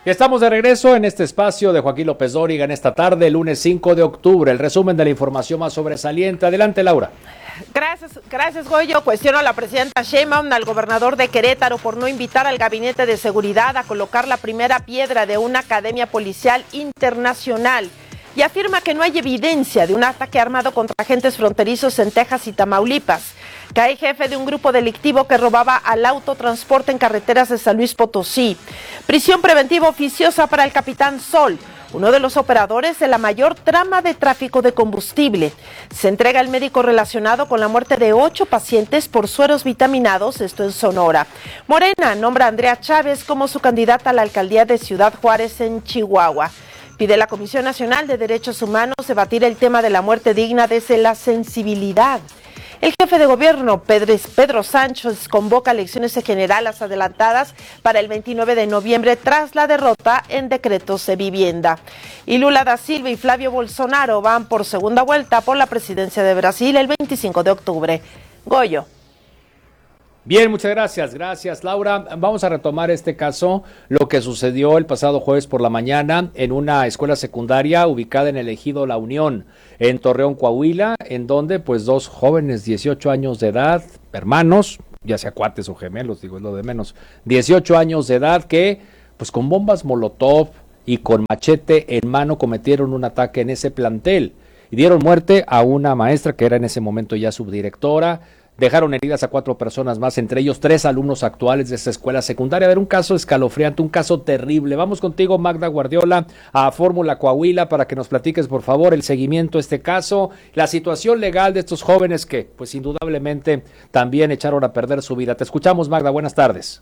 Y estamos de regreso en este espacio de Joaquín López Dóriga en esta tarde, lunes 5 de octubre. El resumen de la información más sobresaliente. Adelante, Laura. Gracias, Goyo. Cuestiono a la presidenta Sheinbaum, al gobernador de Querétaro, por no invitar al Gabinete de Seguridad a colocar la primera piedra de una academia policial internacional. Y afirma que no hay evidencia de un ataque armado contra agentes fronterizos en Texas y Tamaulipas. Cae jefe de un grupo delictivo que robaba al autotransporte en carreteras de San Luis Potosí. Prisión preventiva oficiosa para el capitán Sol, uno de los operadores de la mayor trama de tráfico de combustible. Se entrega al médico relacionado con la muerte de 8 pacientes por sueros vitaminados, esto en Sonora. Morena nombra a Andrea Chávez como su candidata a la alcaldía de Ciudad Juárez en Chihuahua. Pide la Comisión Nacional de Derechos Humanos debatir el tema de la muerte digna desde la sensibilidad. El jefe de gobierno, Pedro Sánchez, convoca elecciones generales adelantadas para el 29 de noviembre tras la derrota en decretos de vivienda. Y Lula da Silva y Flavio Bolsonaro van por segunda vuelta por la presidencia de Brasil el 25 de octubre. Goyo. Bien, muchas gracias. Gracias, Laura. Vamos a retomar este caso, lo que sucedió el pasado jueves por la mañana en una escuela secundaria ubicada en el ejido La Unión, en Torreón, Coahuila, en donde pues 2 jóvenes, 18 años de edad, hermanos, ya sea cuates o gemelos, digo, es lo de menos, 18 años de edad que pues con bombas Molotov y con machete en mano cometieron un ataque en ese plantel y dieron muerte a una maestra que era en ese momento ya subdirectora. Dejaron heridas a 4 personas más, entre ellos 3 alumnos actuales de esta escuela secundaria. A ver, un caso escalofriante, un caso terrible. Vamos contigo, Magda Guardiola, a Fórmula Coahuila, para que nos platiques, por favor, el seguimiento a este caso, la situación legal de estos jóvenes que, pues, indudablemente también echaron a perder su vida. Te escuchamos, Magda, buenas tardes.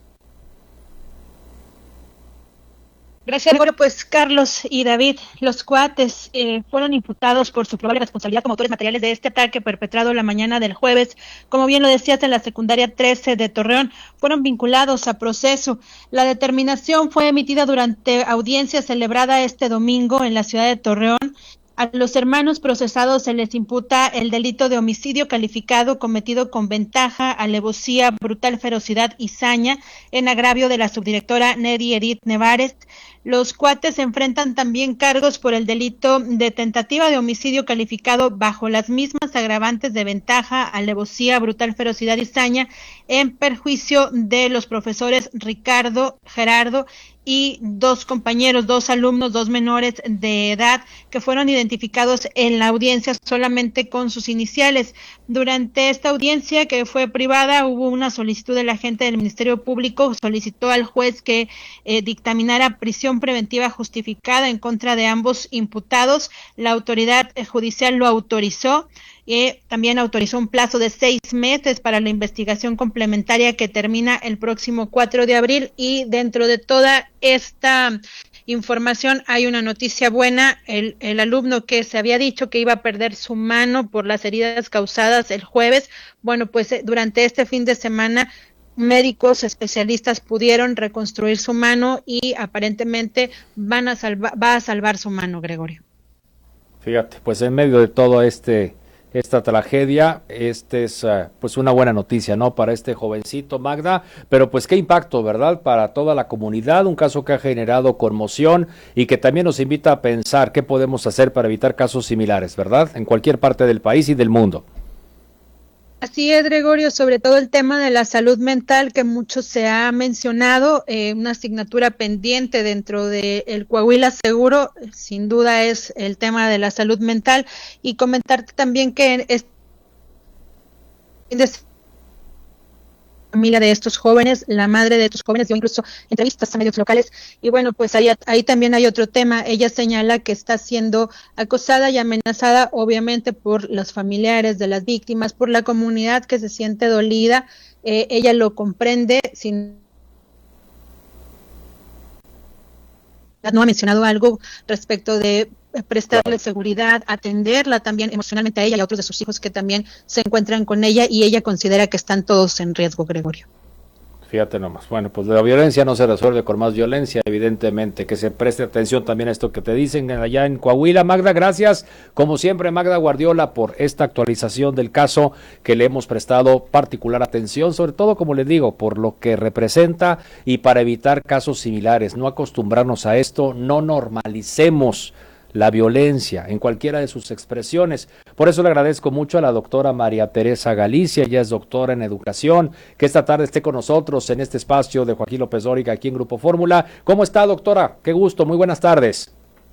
Gracias. Bueno, pues Carlos y David, los cuates fueron imputados por su probable responsabilidad como autores materiales de este ataque perpetrado la mañana del jueves. Como bien lo decías, en la secundaria 13 de Torreón, fueron vinculados a proceso. La determinación fue emitida durante audiencia celebrada este domingo en la ciudad de Torreón. A los hermanos procesados se les imputa el delito de homicidio calificado cometido con ventaja, alevosía, brutal ferocidad y saña en agravio de la subdirectora Neri Edith Nevares. Los cuates enfrentan también cargos por el delito de tentativa de homicidio calificado bajo las mismas agravantes de ventaja, alevosía, brutal ferocidad y saña en perjuicio de los profesores Ricardo, Gerardo y 2 compañeros, 2 alumnos, 2 menores de edad que fueron identificados en la audiencia solamente con sus iniciales. Durante esta audiencia, que fue privada, hubo una solicitud del agente del Ministerio Público, solicitó al juez que dictaminara prisión preventiva justificada en contra de ambos imputados. La autoridad judicial lo autorizó. También autorizó un plazo de 6 meses para la investigación complementaria que termina el próximo 4 de abril y dentro de toda esta información hay una noticia buena. El alumno que se había dicho que iba a perder su mano por las heridas causadas el jueves, bueno, pues durante este fin de semana médicos especialistas pudieron reconstruir su mano y aparentemente va a salvar su mano, Gregorio. Fíjate, pues en medio de todo esta tragedia, es pues una buena noticia, ¿no? Para este jovencito, Magda, pero pues qué impacto, ¿verdad? Para toda la comunidad, un caso que ha generado conmoción y que también nos invita a pensar qué podemos hacer para evitar casos similares, ¿verdad? En cualquier parte del país y del mundo. Así es, Gregorio, sobre todo el tema de la salud mental que mucho se ha mencionado, una asignatura pendiente dentro de el Coahuila Seguro, sin duda es el tema de la salud mental, y comentarte también que es familia de estos jóvenes, la madre de estos jóvenes dio incluso entrevistas a medios locales y bueno, pues ahí también hay otro tema. Ella señala que está siendo acosada y amenazada obviamente por los familiares de las víctimas, por la comunidad que se siente dolida. Ella lo comprende, sin no ha mencionado algo respecto de prestarle seguridad, atenderla también emocionalmente a ella y a otros de sus hijos que también se encuentran con ella y ella considera que están todos en riesgo, Gregorio. Fíjate nomás. Bueno, pues la violencia no se resuelve con más violencia, evidentemente. Que se preste atención también a esto que te dicen allá en Coahuila. Magda, gracias. Como siempre, Magda Guardiola, por esta actualización del caso que le hemos prestado particular atención, sobre todo, como les digo, por lo que representa y para evitar casos similares. No acostumbrarnos a esto, no normalicemos la violencia en cualquiera de sus expresiones. Por eso le agradezco mucho a la doctora María Teresa Galicia, ella es doctora en educación, que esta tarde esté con nosotros en este espacio de Joaquín López Dóriga aquí en Grupo Fórmula. ¿Cómo está, doctora? Qué gusto, muy buenas tardes.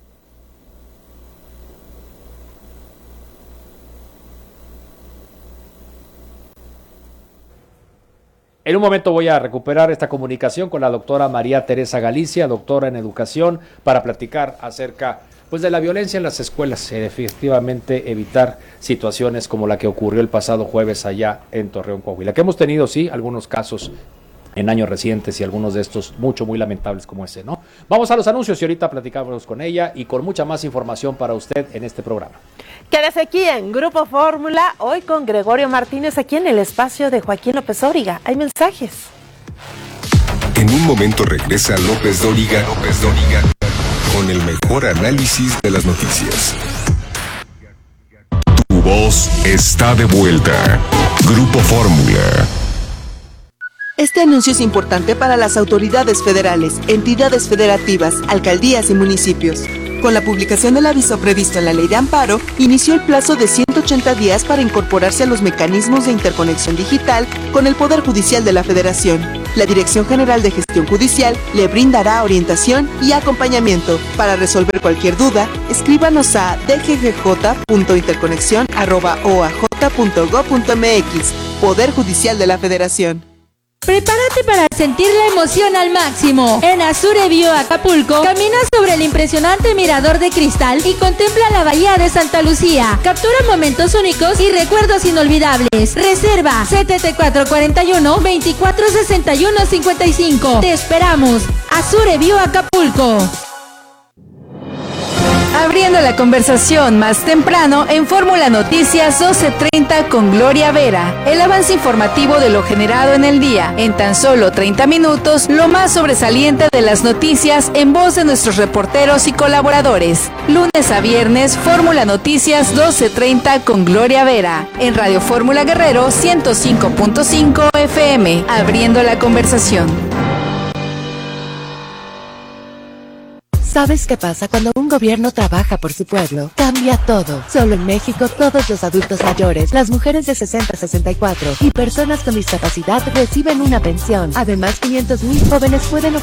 En un momento voy a recuperar esta comunicación con la doctora María Teresa Galicia, doctora en educación, para platicar acerca pues de la violencia en las escuelas, efectivamente evitar situaciones como la que ocurrió el pasado jueves allá en Torreón, Coahuila, que hemos tenido, sí, algunos casos en años recientes y algunos de estos muy lamentables como ese, ¿no? Vamos a los anuncios y ahorita platicamos con ella y con mucha más información para usted en este programa. Quédese aquí en Grupo Fórmula, hoy con Gregorio Martínez, aquí en el espacio de Joaquín López Dóriga. Hay mensajes. En un momento regresa López Dóriga con el mejor análisis de las noticias. Tu voz está de vuelta. Grupo Fórmula. Este anuncio es importante para las autoridades federales, entidades federativas, alcaldías y municipios. Con la publicación del aviso previsto en la Ley de Amparo, inició el plazo de 180 días para incorporarse a los mecanismos de interconexión digital con el Poder Judicial de la Federación. La Dirección General de Gestión Judicial le brindará orientación y acompañamiento. Para resolver cualquier duda, escríbanos a dggj.interconexión@oaj.gov.mx. Poder Judicial de la Federación. Prepárate para sentir la emoción al máximo. En Azure Bio Acapulco, camina sobre el impresionante mirador de cristal y contempla la bahía de Santa Lucía. Captura momentos únicos y recuerdos inolvidables. Reserva 7441-246155. Te esperamos. Azure Bio Acapulco. Abriendo la conversación más temprano en Fórmula Noticias 12:30 con Gloria Vera. El avance informativo de lo generado en el día. En tan solo 30 minutos, lo más sobresaliente de las noticias en voz de nuestros reporteros y colaboradores. Lunes a viernes, Fórmula Noticias 12:30 con Gloria Vera. En Radio Fórmula Guerrero 105.5 FM. Abriendo la conversación. ¿Sabes qué pasa cuando un gobierno trabaja por su pueblo? Cambia todo. Solo en México, todos los adultos mayores, las mujeres de 60 a 64 y personas con discapacidad reciben una pensión. Además, 500,000 jóvenes pueden